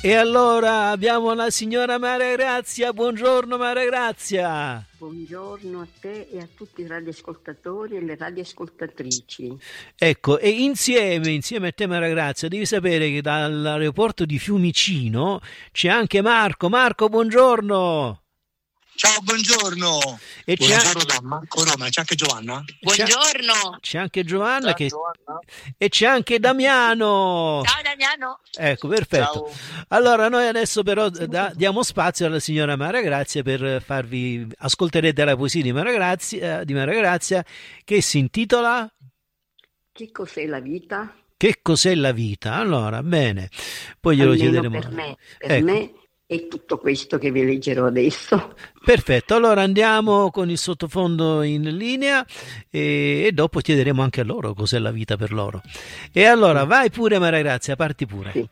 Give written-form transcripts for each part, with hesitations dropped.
E allora abbiamo la signora Maria Grazia. Buongiorno Maria Grazia. Buongiorno a te e a tutti i radioascoltatori e le radioascoltatrici. Ecco, e insieme a te Maria Grazia, devi sapere che dall'aeroporto di Fiumicino c'è anche Marco. Marco, buongiorno. Ciao, buongiorno. E Buongiorno da Marco Roma, c'è anche Giovanna? Buongiorno. C'è anche Giovanna Giovanna. e c'è anche Damiano. Ciao Damiano. Ecco, perfetto. Ciao. Allora noi adesso però diamo spazio alla signora Maria Grazia per farvi ascolterete la poesia di Maria Grazia che si intitola Che cos'è la vita? Che cos'è la vita? Allora, bene. Poi glielo Almeno chiederemo. per Ecco. me è tutto questo che vi leggerò adesso. Perfetto, allora andiamo con il sottofondo in linea e dopo chiederemo anche a loro cos'è la vita per loro. E allora vai pure Maria Grazia, parti pure. Sì.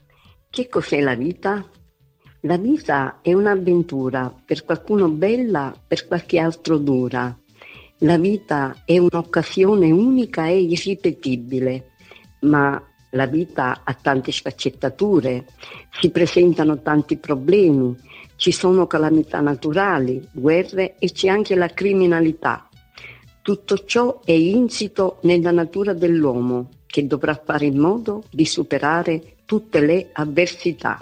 Che cos'è la vita? La vita è un'avventura, per qualcuno bella, per qualche altro dura. La vita è un'occasione unica e irripetibile, ma la vita ha tante sfaccettature, si presentano tanti problemi, ci sono calamità naturali, guerre e c'è anche la criminalità. Tutto ciò è insito nella natura dell'uomo, che dovrà fare in modo di superare tutte le avversità.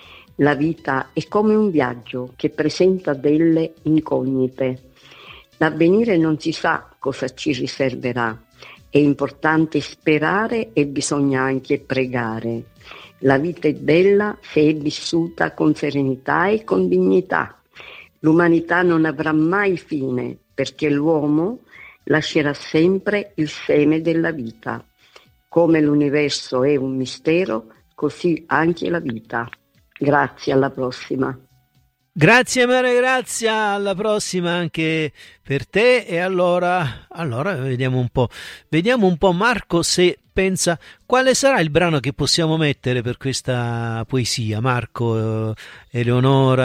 La vita è come un viaggio che presenta delle incognite. L'avvenire non si sa cosa ci riserverà. È importante sperare e bisogna anche pregare. La vita è bella se è vissuta con serenità e con dignità. L'umanità non avrà mai fine perché l'uomo lascerà sempre il seme della vita. Come l'universo è un mistero, così anche la vita. Grazie, alla prossima. Grazie Maria Grazia, alla prossima anche per te. E allora vediamo un po' Marco se pensa quale sarà il brano che possiamo mettere per questa poesia. Marco, Eleonora.